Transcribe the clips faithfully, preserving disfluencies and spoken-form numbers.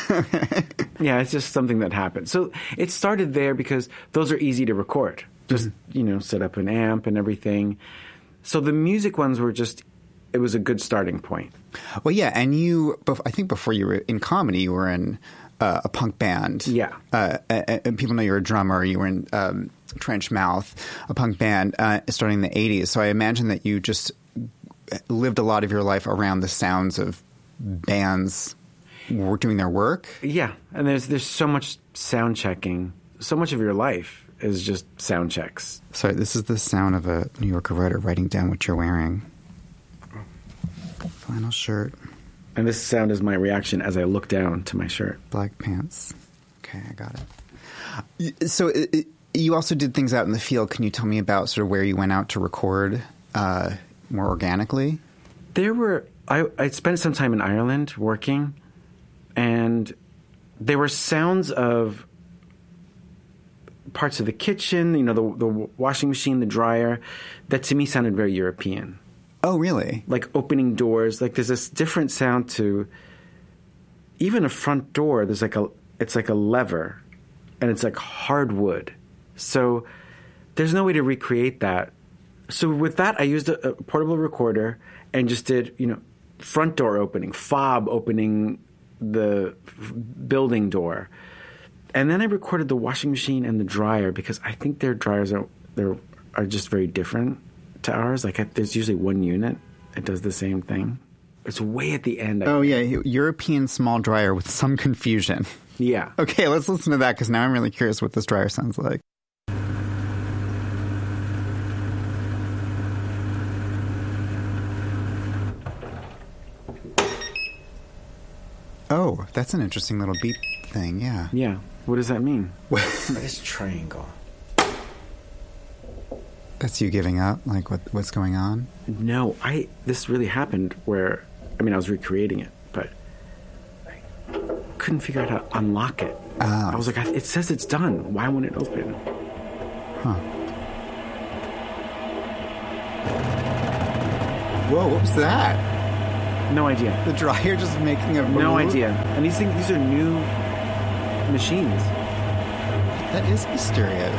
Yeah, it's just something that happened. So it started there because those are easy to record. Just, mm-hmm. you know, set up an amp and everything. So the music ones were just, it was a good starting point. Well, yeah, and you, I think before you were in comedy, you were in uh, a punk band. Yeah. Uh, and people know you're a drummer. You were in um, Trench Mouth, a punk band, uh, starting in the eighties. So I imagine that you just lived a lot of your life around the sounds of bands doing their work. Yeah, and there's there's so much sound checking. So much of your life is just sound checks. Sorry, this is the sound of a New Yorker writer writing down what you're wearing. Flannel shirt. And this sound is my reaction as I look down to my shirt. Black pants. Okay, I got it. So it, it, you also did things out in the field. Can you tell me about sort of where you went out to record uh, more organically? There were... I, I spent some time in Ireland working, and there were sounds of parts of the kitchen, you know, the, the washing machine, the dryer, that to me sounded very European. Oh, really? Like opening doors. Like there's this different sound to even a front door. There's like a, it's like a lever, and it's like hardwood. So there's no way to recreate that. So with that, I used a, a portable recorder and just did, you know, front door opening, fob opening the building door. And then I recorded the washing machine and the dryer because I think their dryers are they're, are just very different to ours. Like I, there's usually one unit that does the same thing. It's way at the end. I oh, yeah. European small dryer with some confusion. Yeah. Okay, let's listen to that because now I'm really curious what this dryer sounds like. Oh, that's an interesting little beep thing, yeah. Yeah. What does that mean? What is triangle? That's you giving up? Like, what what's going on? No, I. This really happened where, I mean, I was recreating it, but I couldn't figure out how to unlock it. Oh. I was like, I, it says it's done. Why won't it open? Huh. Whoa, what was that? No idea. The dryer just making a move? No idea. And these things, these are new machines. That is mysterious.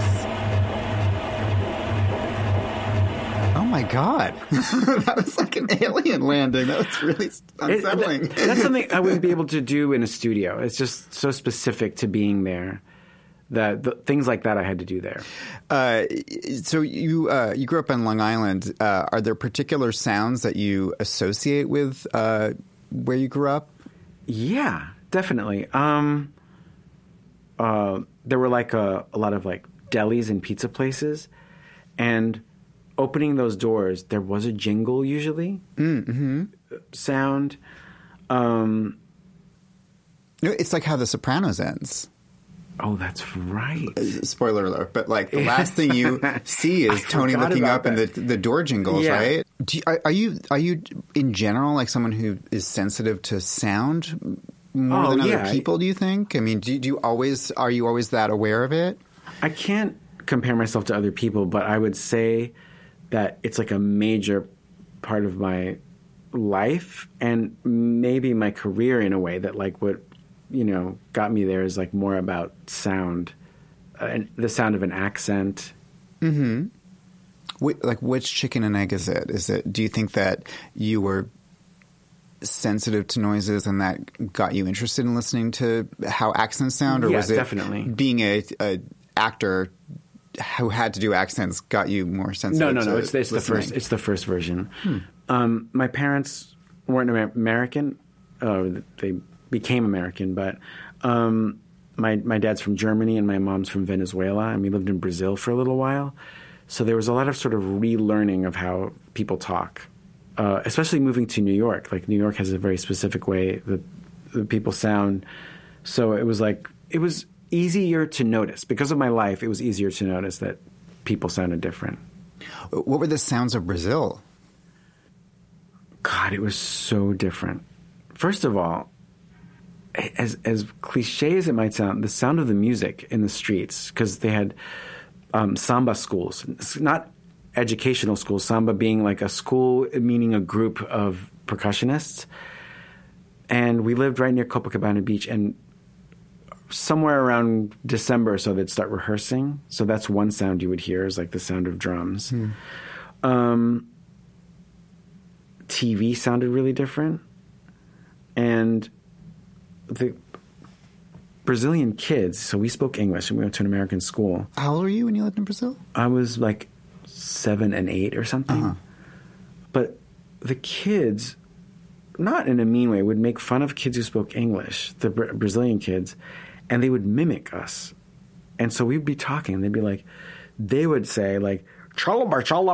Oh my God. That was like an alien landing. That was really unsettling. It, that, that's something I wouldn't be able to do in a studio. It's just so specific to being there. That the, things like that I had to do there. Uh, so you uh, you grew up on Long Island. Uh, are there particular sounds that you associate with uh, where you grew up? Yeah, definitely. Um, uh, there were like a, a lot of like delis and pizza places, and opening those doors, there was a jingle usually, mm-hmm. sound. Um, it's like how The Sopranos ends. Oh, that's right. Spoiler alert. But like the last thing you see is Tony looking up that. and the the door jingles, yeah. right? Do you, are, are you are you in general like someone who is sensitive to sound more oh, than other yeah. people? Do you think? I mean, do, do you always are you always that aware of it? I can't compare myself to other people, but I would say that it's like a major part of my life and maybe my career in a way that like what. you know, got me there is like more about sound, uh, and the sound of an accent. Mm-hmm. Wh- like which chicken and egg is it? Is it? Do you think that you were sensitive to noises and that got you interested in listening to how accents sound, or yeah, was it definitely being a, a actor who had to do accents got you more sensitive? No, no, to no. It's, it's the first. It's the first version. Hmm. Um, my parents weren't Amer- American. Uh, they became American, but um, my my dad's from Germany and my mom's from Venezuela, and we lived in Brazil for a little while. So there was a lot of sort of relearning of how people talk, uh, especially moving to New York. Like New York has a very specific way that, that people sound. So it was like it was easier to notice because of my life. It was easier to notice that people sounded different. What were the sounds of Brazil? God, it was so different. First of all, as as cliche as it might sound, the sound of the music in the streets, because they had um, samba schools, it's not educational schools, samba being like a school, meaning a group of percussionists. And we lived right near Copacabana Beach, and somewhere around December or so, they'd start rehearsing. So that's one sound you would hear is like the sound of drums. Hmm. Um, T V sounded really different. And the Brazilian kids, so we spoke English and we went to an American school. How old were you when you lived in Brazil? I was like seven and eight or something. Uh-huh. But the kids, not in a mean way, would make fun of kids who spoke English, the Bra- Brazilian kids, and they would mimic us. And so we'd be talking, and they'd be like, they would say, like, like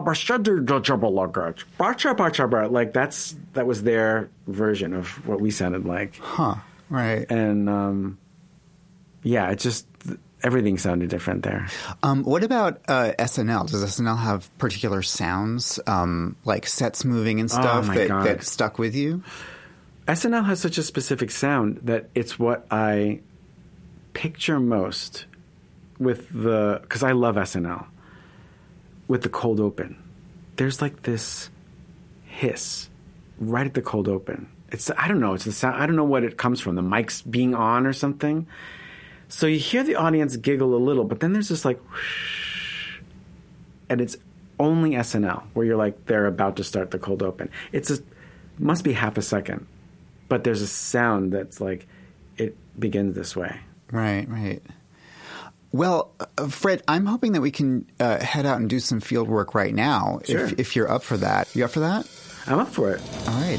that's that was their version of what we sounded like. Huh, right. And, um, yeah, it just... everything sounded different there. Um, what about uh, S N L? Does S N L have particular sounds, um, like sets moving and stuff oh that, God. that stuck with you? S N L has such a specific sound that it's what I picture most with the... because I love S N L. With the cold open. There's like this hiss right at the cold open. It's I don't know. It's the sound. I don't know what it comes from. The mics being on or something. So you hear the audience giggle a little, but then there's this like whoosh, and it's only S N L where you're like they're about to start the cold open. It's a must be half a second, but there's a sound that's like it begins this way. Right, right. Well, uh, Fred, I'm hoping that we can uh, head out and do some field work right now. Sure. If, if you're up for that, you up for that? I'm up for it. All right.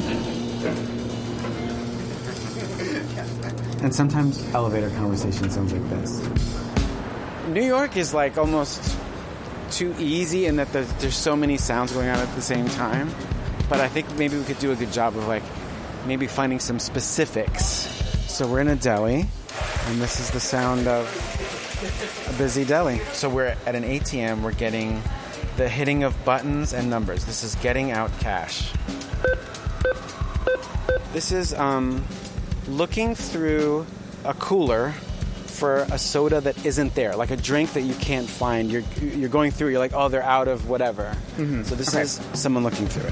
And sometimes elevator conversation sounds like this. New York is like almost too easy in that there's, there's so many sounds going on at the same time. But I think maybe we could do a good job of like maybe finding some specifics. So we're in a deli, and this is the sound of a busy deli. So we're at an A T M. We're getting the hitting of buttons and numbers. This is getting out cash. This is um, looking through a cooler for a soda that isn't there, like a drink that you can't find. You're you're going through. You're like, oh, they're out of whatever. Mm-hmm. So this okay. is someone looking through it.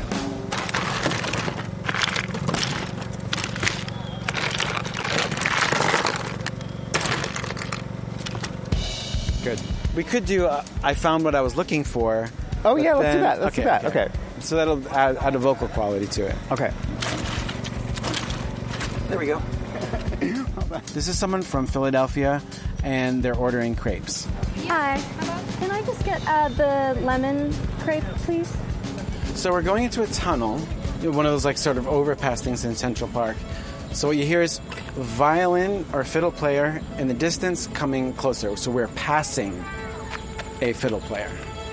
Good. We could do. Uh, I found what I was looking for. Oh yeah, let's then, do that. Let's okay, do that. Okay. okay. So that'll add, add a vocal quality to it. Okay. There we go. This is someone from Philadelphia, and they're ordering crepes. Hi. Can I just get uh, the lemon crepe, please? So we're going into a tunnel, one of those like sort of overpass things in Central Park. So what you hear is violin or fiddle player in the distance coming closer. So we're passing a fiddle player.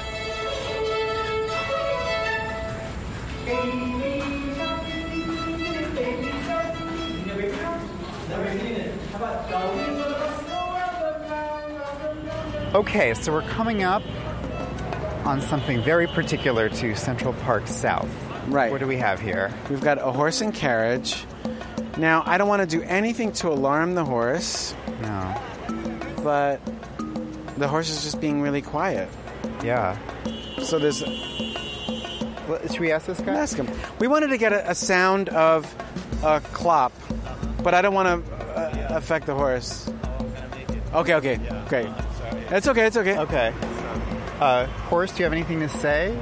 Okay, so we're coming up on something very particular to Central Park South. Right. What do we have here? We've got a horse and carriage. Now, I don't want to do anything to alarm the horse. No. But the horse is just being really quiet. Yeah. So there's... Well, should we ask this guy? Ask him. We wanted to get a, a sound of a clop, but I don't want to uh, affect the horse. Okay, okay, great. It's okay, it's okay. Okay. Uh, horse, do you have anything to say?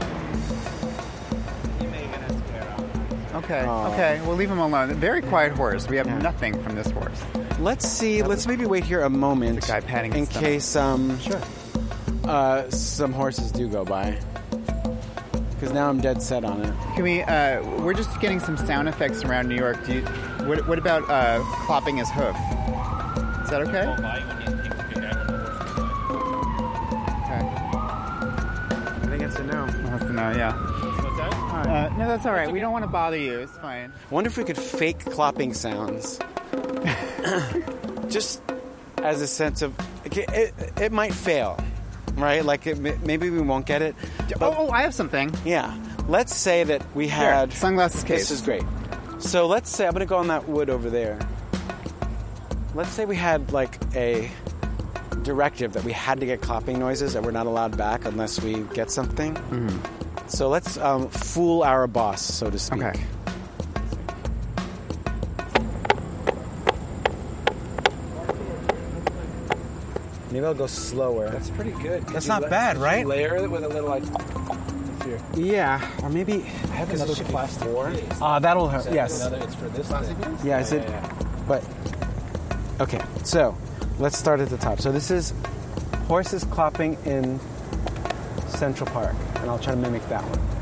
Okay, Aww. okay, we'll leave him alone. Very quiet horse. We have Yeah. nothing from this horse. Let's see, let's maybe wait here a moment The guy patting in his stomach. case um, Sure. uh, some horses do go by. Because now I'm dead set on it. Can we, uh, we're just getting some sound effects around New York. Do you, what, what about uh, clopping his hoof? Is that okay? Okay. I think it's a no. That's a no, yeah. What's that? Uh, no, that's all right. We don't want to bother you. It's fine. I wonder if we could fake clopping sounds. Just as a sense of... It, it, it might fail, right? Like, it, maybe we won't get it. Oh, oh, I have something. Yeah. Let's say that we had... Here, sunglasses case. This is great. So let's say... I'm going to go on that wood over there. Let's say we had, like, a directive that we had to get clapping noises that we're not allowed back unless we get something. Mm-hmm. So let's um, fool our boss, so to speak. Okay. Maybe I'll go slower. That's pretty good. Could That's you not la- bad, could you right? Layer it with a little like. with your- Yeah, or maybe I have 'cause it another should be plastic four. case. Ah, that'll Is hurt. that Yes. Another, it's for this thing. Yeah, is it? yeah, yeah. But okay, so let's start at the top. So this is horses clopping in Central Park, and I'll try to mimic that one.